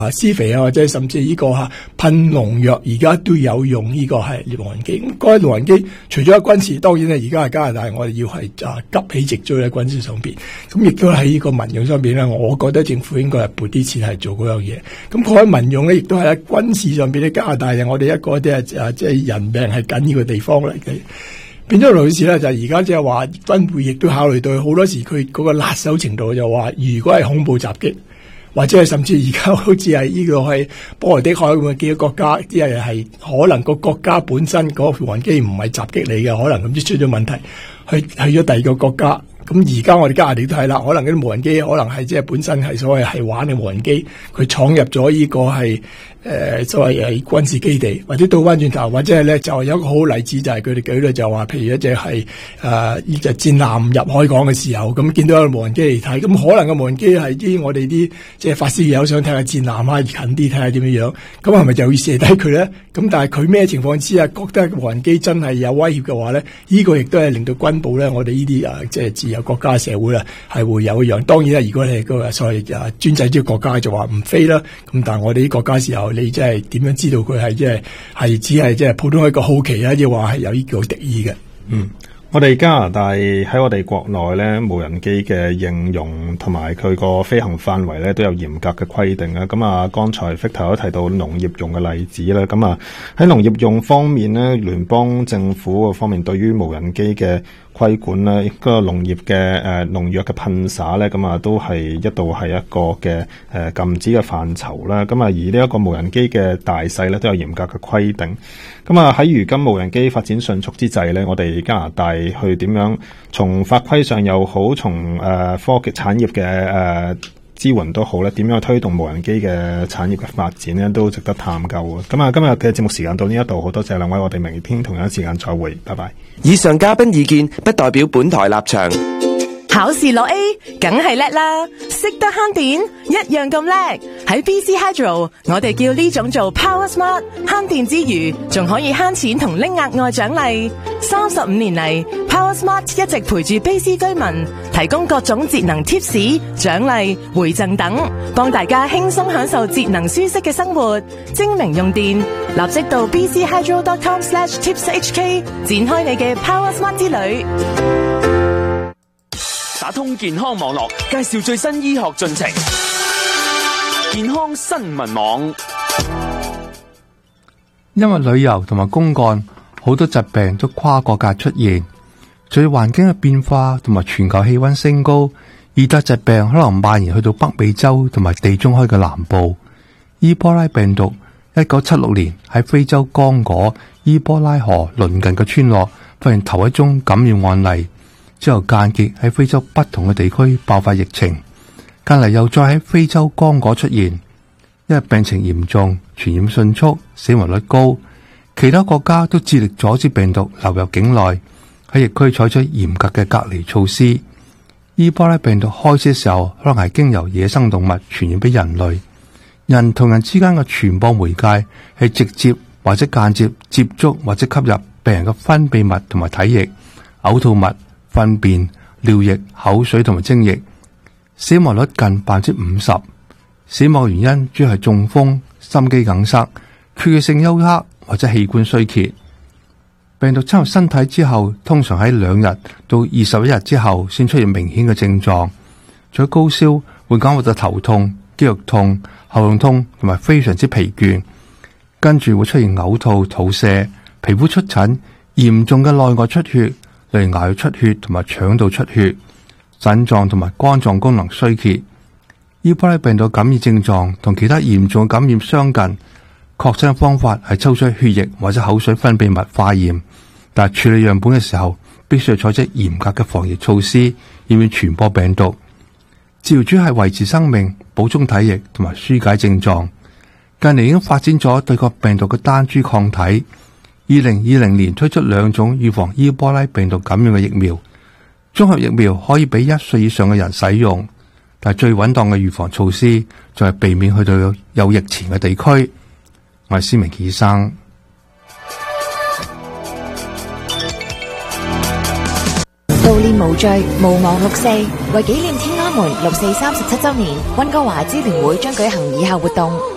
施肥啊，或者甚至呢個噴農藥，而家都有用呢個係無人機。咁嗰啲無人機除咗喺軍事，當然咧而家係加拿大，我哋要係急起直追喺軍事上邊。咁亦都喺呢個民用上邊咧，我覺得政府應該係撥啲錢係做嗰樣嘢。咁嗰啲民用咧，亦都係喺軍事上邊咧，加拿大我哋一個啲即係人命係緊呢個地方嚟嘅。變咗類似咧，就而家即係話軍會亦都考慮到好多時佢嗰個辣手程度，就話如果係恐怖襲擊。或者係甚至而家好似係呢個係波羅的海咁嘅幾個國家，啲人係可能個國家本身嗰個無人機唔係襲擊你嘅，可能咁之出咗問題，去咗第二個國家。咁而家我哋加拿大都係啦，可能嗰啲無人機可能係即係本身係所謂係玩嘅無人機，佢闖入咗呢個係所謂係軍事基地，或者倒翻轉頭，或者係咧就有一個好例子就係佢哋舉例就話，譬如一隻係呢隻戰艦入海港嘅時候，咁見到有無人機嚟睇，咁可能個無人機係啲我哋啲即係發燒友想睇下戰艦啊，近啲睇下點樣樣，咁係咪就要射低佢咧？咁但係佢咩情況之下覺得無人機真係有威脅嘅話咧，呢個亦都係令到軍部咧，我哋呢啲即係自由國家社會啦，係會有一樣。當然啦，如果你係個所謂專制啲國家就話唔飛啦。咁但係我哋啲國家時候，你即係點樣知道佢係只係即係普通一個好奇啊，亦話係有呢個敵意嘅。 我哋加拿大喺我哋國內咧，無人機嘅應用同埋佢個飛行範圍咧都有嚴格嘅規定啊。咁啊，剛才 Victor 都提到農業用嘅例子啦。咁啊，喺農業用方面咧，聯邦政府方面對於無人機嘅規管咧，嗰個農業嘅農藥嘅噴灑咧，咁啊都係一度係一個嘅禁止嘅範疇啦。咁啊，而呢一個無人機嘅大細咧都有嚴格嘅規定。咁啊，喺如今無人機發展迅速之際咧，我哋加拿大去點樣從法規上又好，從科技產業嘅支援都好咧，點樣推動無人機嘅產業嘅發展呢，都值得探究嘅。咁啊，今日嘅節目時間到呢一度，好多謝兩位，我哋明天同樣時間再會，拜拜。 以上嘉賓意見不代表本台立場。 考試攞 A， 梗係叻啦，識得慳電一樣咁叻。喺 BC Hydro， 我哋叫呢種做 Power Smart， 慳電之餘，仲可以慳錢同拎額外獎勵。35年嚟 ，Power Smart 一直陪住 BC 居民，提供各種節能貼士、獎勵、回贈等，幫大家輕鬆享受節能舒適嘅生活。精明用電，立即到 bchydro.com/tipshk 展開你嘅 Power Smart 之旅。 打通健康網絡，介紹最新醫學進程。健康新聞網。 因為旅遊同埋公幹，好多疾病都跨國界出現。隨住環境嘅變化同埋全球氣溫升高，熱帶疾病可能蔓延去到北美洲同埋地中海嘅南部。伊波拉病毒1976年喺非洲剛果伊波拉河鄰近嘅村落發現頭一宗感染案例。之後間歇喺非洲不同嘅地區爆發疫情，近嚟又再喺非洲剛果出現，因為病情嚴重、傳染迅速、死亡率高，其他國家都致力阻止病毒流入境內，喺疫區採取嚴格嘅隔離措施。伊波拉病毒開始嘅時候可能係經由野生動物傳染俾人類，人同人之間嘅傳播媒介係直接或者間接接觸或者吸入病人嘅分泌物同埋體液、嘔吐物、糞便、尿液、口水同埋精液，死亡率近 50%。 死亡原因主要係中風、心肌梗塞、缺血性休克或者器官衰竭。病毒侵入身體之後，通常喺2日到21日之後先出現明顯嘅症狀，除咗高燒，會感覺到頭痛、肌肉痛、喉嚨痛同埋非常之疲倦，跟住會出現嘔吐、肚瀉、皮膚出疹、嚴重嘅內外出血，例如牙肉出血同埋腸道出血，腎臟同埋肝臟功能衰竭。伊波拉病毒感染症狀同其他嚴重嘅感染相近，確診嘅方法係抽取血液或者口水分泌物化驗，但係處理樣本嘅時候必須要採取嚴格嘅防疫措施，以免傳播病毒。治療主要係維持生命、補充體液同埋紓解症狀。近年已經發展咗對個病毒嘅單株抗體。2020年推出2種預防伊波拉病毒感染嘅疫苗，綜合疫苗可以俾1歲以上嘅人使用，但係最穩當嘅預防措施就係避免去到有疫前嘅地區。我係施明醫生。 悼念無罪，毋忘6四，為紀念天安門6四37週年，溫哥華支聯會將舉行以下活動。